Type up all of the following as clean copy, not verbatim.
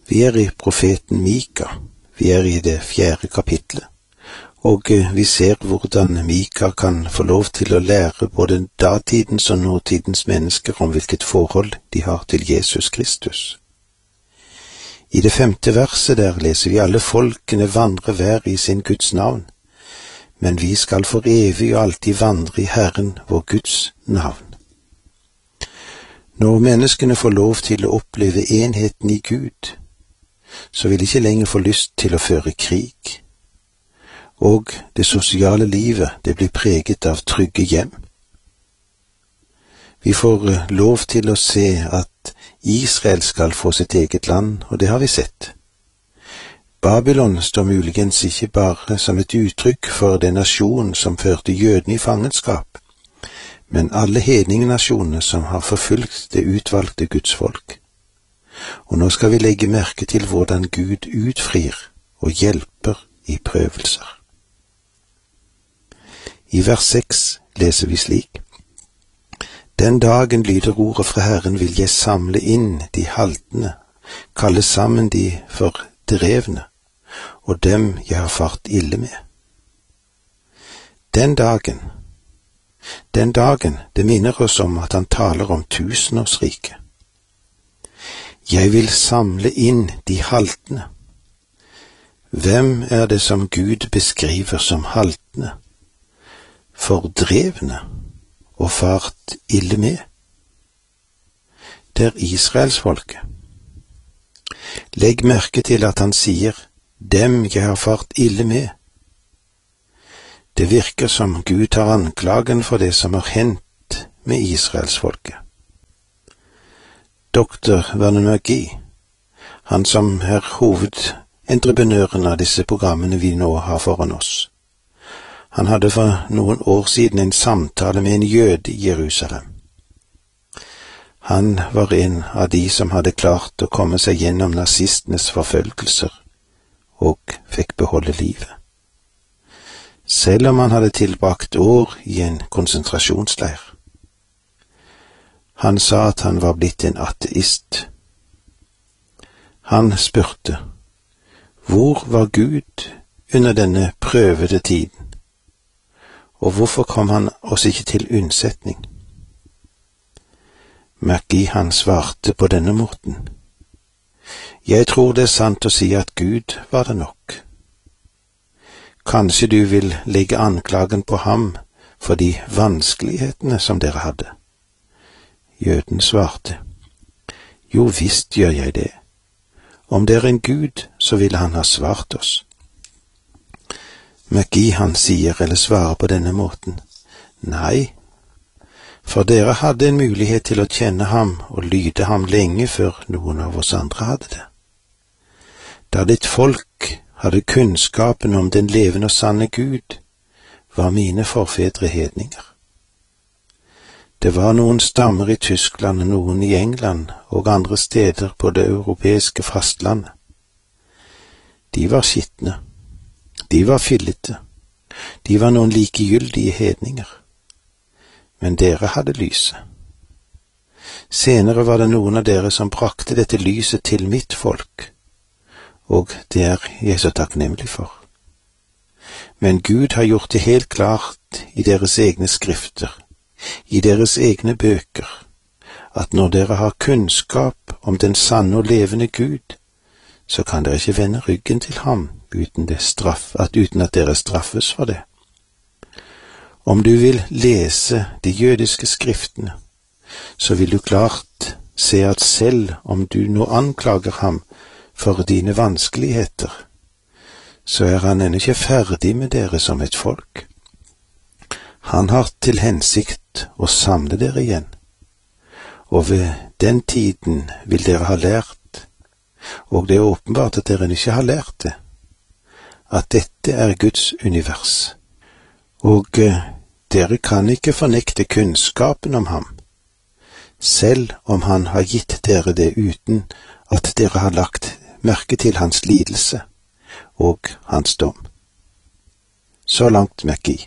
Vi er i profeten Mika, vi er i det 4. kapitlet, og vi ser hvordan Mika kan få lov til å lære både datidens og nåtidens mennesker om hvilket forhold de har til Jesus Kristus. I det 5. verset der leser vi alle folkene vandre hver i sin Guds navn, men vi skal for evig og alltid vandre i Herren vår Guds navn. Når menneskene får lov til å oppleve enheten i Gud, så vil de ikke lenger få lyst til å føre krig, og det sosiale livet det blir preget av trygge hjem. Vi får lov til å se at Israel skal få sitt eget land, og det har vi sett. Babylon står muligens ikke bare som et uttrykk for den nasjon som førte jødene i fangenskap, men alle hedningenasjonene som har forfulgt det utvalgte Guds folk. Og nå skal vi legge merke til hvordan Gud utfrir og hjelper i prøvelser. I vers 6 leser vi slik: Den dagen lyder ordet fra Herren, vil jeg samle inn de haltende, kalle sammen de fordrevne, og dem jeg har fart ille med. Den dagen, det minner oss om at han taler om tusenårsriket. Jeg vil samle inn de haltende. Hvem er det som Gud beskriver som haltende, fordrevne og fart ille med? Det er Israelsfolket. Legg merke til at han sier, dem jeg har fart ille med. Det virker som Gud tar anklagen for det som har hendt med Israelsfolket. Dr. Vernon McGee, han som er hovedentreprenøren av disse programmene vi nå har foran oss, han hadde for noen år siden en samtale med en jøde i Jerusalem. Han var en av de som hadde klart å komme seg gjennom nazistenes forfølgelser og fikk beholde livet. Selv om han hadde tilbrakt år i en konsentrasjonsleir. Han sa at han var blitt en ateist. Han spurte, hvor var Gud under denne prøvede tiden, og hvorfor kom han oss ikke til unnsetning? McGee han svarte på denne måten, jeg tror det er sant å si at Gud var det nok. Kanskje du vil legge anklagen på ham for de vanskelighetene som dere hadde? Jøden svarte, jo visst gjør jeg det. Om det er en Gud, så ville han ha svart oss. McGee han sier eller svarer på denne måten, nei, for dere hadde en mulighet til å kjenne ham og lyde ham lenge før noen av oss andre hadde det. Da ditt folk hadde kunnskapen om den levende og sanne Gud, var mine forfedre hedninger. Det var noen stammer i Tyskland og noen i England og andre steder på det europeiske fastlandet. De var skitne, de var fillete, de var noen likegyldige hedninger. Men dere hadde lyset. Senere var det noen av dere som brakte dette lyset til mitt folk, og det er jeg så takknemlig for. Men Gud har gjort det helt klart i deres egne skrifter, i deres egne bøker, at når dere har kunnskap om den sanne og levende Gud, så kan dere ikke vende ryggen til ham uten at dere straffes for det. Om du vil lese de jødiske skriftene, så vil du klart se at selv om du nå anklager ham for dine vanskeligheter, så er han ennå ikke ferdig med dere som et folk. Han har til hensikt å samle dere igjen, og ved den tiden vil dere ha lært, og det er åpenbart at dere ikke har lært det, at dette er Guds univers, og dere kan ikke fornekte kunnskapen om ham, selv om han har gitt dere det uten at dere har lagt merke til hans lidelse og hans dom. Så langt McGee.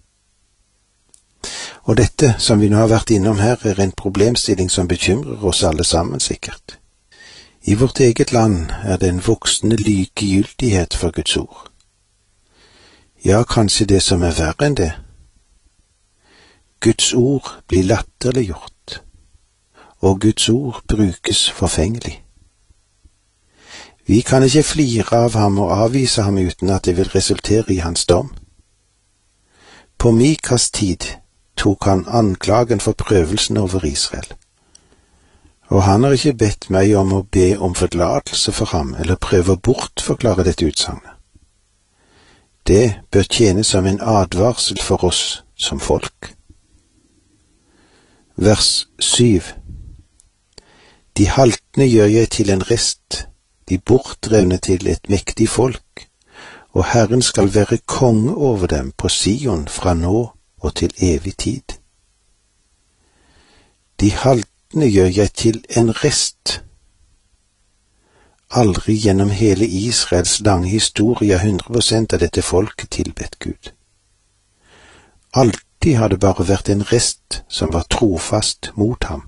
Og dette som vi nå har vært innom her, er en problemstilling som bekymrer oss alle sammen sikkert. I vårt eget land er det en voksende likegyldighet for Guds ord. Ja, kanskje det som er verre enn det. Guds ord blir latterliggjort, og Guds ord brukes forfengelig. Vi kan ikke flire av ham og avvise ham uten at det vil resultere i hans dom. På Mikas tid tok han anklagen for prøvelsen over Israel. Og han har ikke bedt meg om å be om forlatelse for ham, eller prøve å bortforklare dette utsagnet. Det bør tjene som en advarsel for oss som folk. Vers 7. De haltne gjør jeg til en rest, de bortdrevne til et mektig folk, og Herren skal være konge over dem på Sion fra nå og til evig tid. De haltne gjør jeg til en rest. Aldri gjennom hele Israels lange historie 100% av dette folket tilbedt Gud. Alltid har det bare vært en rest som var trofast mot ham.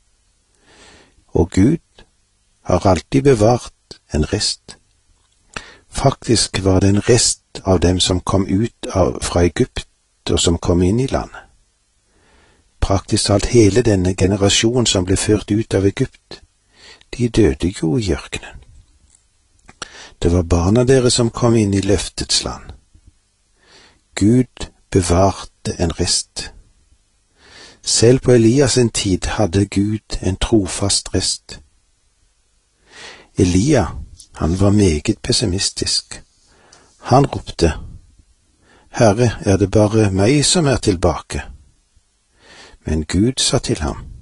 Og Gud har alltid bevart en rest. Faktisk var det en rest av dem som kom ut fra Egypt og som kom inn i landet. Praktisk talt hele denne generasjonen som ble ført ut av Egypt, de døde jo i ørkenen. Det var barna deres som kom inn i løftets land. Gud bevarte en rest. Selv på Elias en tid hadde Gud en trofast rest. Elia, han var meget pessimistisk. Han ropte, «Herre, er det bare meg som er tilbake?» Men Gud sa til ham,